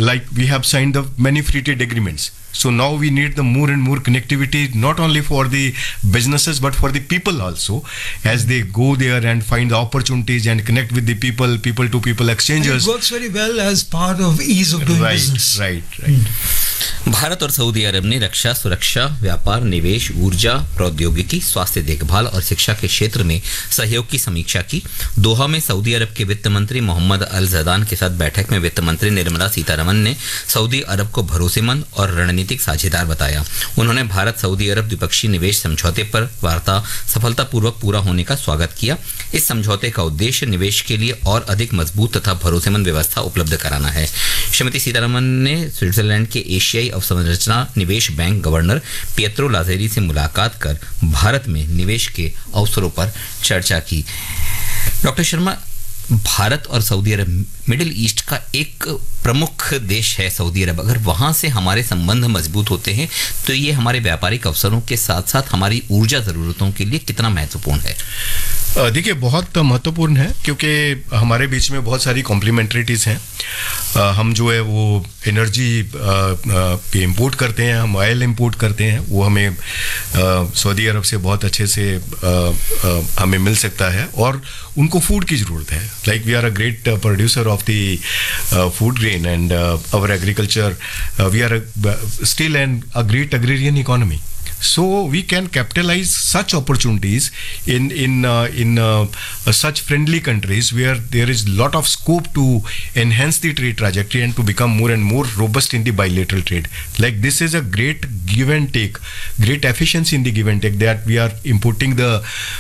like we have signed the many free trade agreements. So now we need the more and more connectivity, not only for the businesses but for the people also, as they go there and find the opportunities and connect with the people, people to people exchanges. It works very well as part of ease of doing business. Right. Bharat और Saudi अरब ने रक्षा, सुरक्षा, व्यापार, निवेश, ऊर्जा, प्रौद्योगिकी, स्वास्थ्य देखभाल और शिक्षा के क्षेत्र में सहयोग की समीक्षा की। दोहा में सऊदी अरब के वित्त मंत्री मोहम्मद अल ज़ैदान के साथ बैठक में वित्त मंत्री निर्मला सीतारमन ने सऊदी अरब को भरोसेमंद और रणनीतिक साझेदार बताया। उन्होंने भारत सऊदी अरब द्विपक्षीय निवेश समझौते पर वार्ता सफलतापूर्वक पूरा होने का स्वागत किया। इस समझौते का उद्देश्य निवेश के लिए और अधिक मजबूत तथा भरोसेमंद व्यवस्था उपलब्ध कराना है। श्रीमती सीतारमन ने स्विट्जरलैंड के एशियाई अवसंरचना निवेश बैंक गवर्नर पिएत्रो लाज़ेरी से मुलाकात कर भारत में निवेश के अवसरों पर चर्चा की। डॉक्टर शर्मा, भारत और सऊदी अरब मिडिल ईस्ट का एक प्रमुख देश है सऊदी अरब। अगर वहाँ से हमारे संबंध मजबूत होते हैं तो ये हमारे व्यापारिक अवसरों के साथ साथ हमारी ऊर्जा ज़रूरतों के लिए कितना महत्वपूर्ण है? देखिए, बहुत महत्वपूर्ण है क्योंकि हमारे बीच में बहुत सारी कॉम्प्लीमेंट्रिटीज़ हैं। हम जो है वो एनर्जी पे इंपोर्ट करते हैं, हम ऑयल इंपोर्ट करते हैं, वो हमें सऊदी अरब से बहुत अच्छे से हमें मिल सकता है। और उनको फूड की ज़रूरत है। Like we are a great producer of the food grain and our agriculture, we are still an a great agrarian economy. So we can capitalize such opportunities in such friendly countries where there is lot of scope to enhance the trade trajectory and to become more and more robust in the bilateral trade. Like this is a great give and take, great efficiency in the give and take, that we are importing the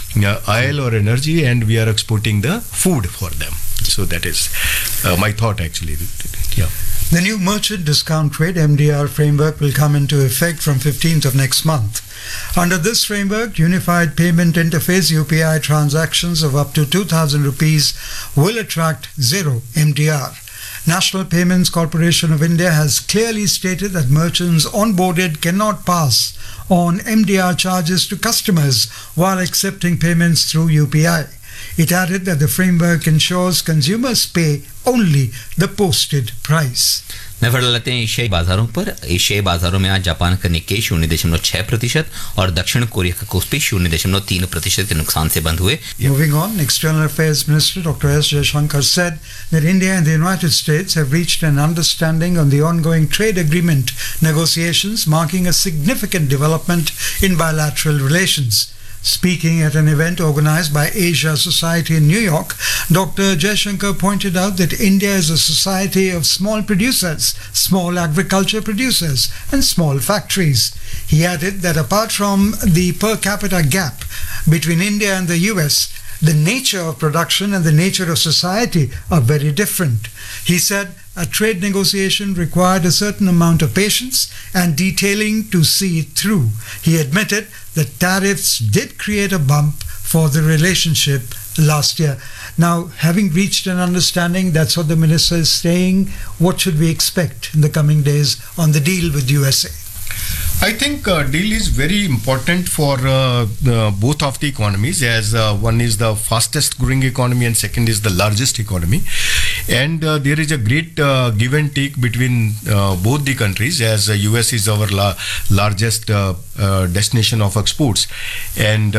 oil or energy and we are exporting the food for them. So that is my thought actually. Yeah. The new merchant discount rate MDR framework will come into effect from 15th of next month. Under this framework, Unified Payment Interface UPI transactions of up to 2,000 rupees will attract zero MDR. National Payments Corporation of India has clearly stated that merchants onboarded cannot pass on MDR charges to customers while accepting payments through UPI. It added that the framework ensures consumers pay only the posted price. नजर डालते हैं एशियाई बाजारों पर। एशियाई बाजारों में आज जापान का निक्केई 0.6% और दक्षिण कोरिया का कोस्पी 0.3% के नुकसान से बंद हुए। Moving on, External Affairs Minister Dr. S. Jaishankar said that India and the United States have reached an understanding on the ongoing trade agreement negotiations, marking a significant development in bilateral relations. Speaking at an event organized by Asia Society in New York, Dr. Jaishankar pointed out that India is a society of small producers, small agriculture producers, and small factories. He added that apart from the per capita gap between India and the US, the nature of production and the nature of society are very different. He said a trade negotiation required a certain amount of patience and detailing to see it through. He admitted that tariffs did create a bump for the relationship last year. Now, having reached an understanding, that's what the minister is saying. What should we expect in the coming days on the deal with USA? I think deal is very important for both of the economies, as one is the fastest growing economy and second is the largest economy, and there is a great give and take between both the countries, as US is our largest destination of exports, and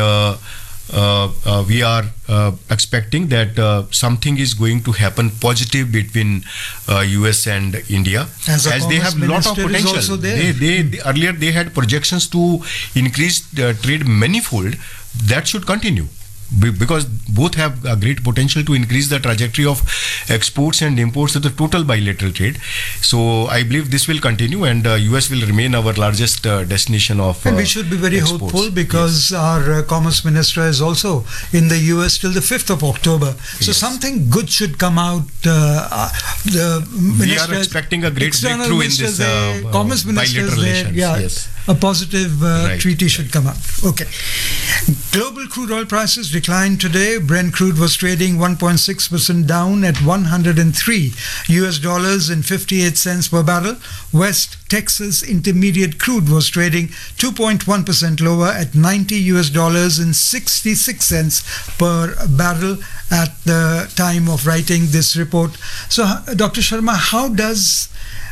we are expecting that something is going to happen positive between US and India, as they have a lot of potential. They earlier they had projections to increase trade manifold. That should continue, because both have a great potential to increase the trajectory of exports and imports of the total bilateral trade. So I believe this will continue, and US will remain our largest destination of and we should be very exports. hopeful, because our commerce minister is also in the US till the 5th of October. So something good should come out. We are expecting a great breakthrough in this commerce bilateral relations. Yes. A positive treaty should come out. Okay. Global crude oil prices declined today. Brent crude was trading 1.6% down at $103.58 per barrel. West Texas Intermediate crude was trading 2.1% lower at $90.66 per barrel at the time of writing this report. So, Dr. Sharma, how does